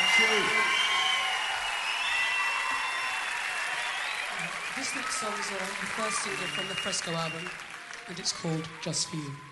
This next song is the first single from the Fresco album, and it's called Just For You.